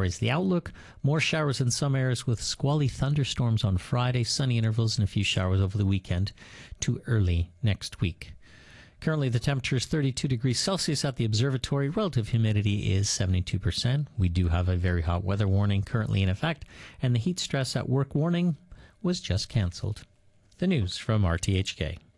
tomorrow is the outlook. More showers in some areas with squally thunderstorms on Friday, sunny intervals and a few showers over the weekend to early next week. Currently, the temperature is 32 degrees Celsius at the observatory. Relative humidity is 72%. We do have a very hot weather warning currently in effect, and the heat stress at work warning was just cancelled. The news from RTHK.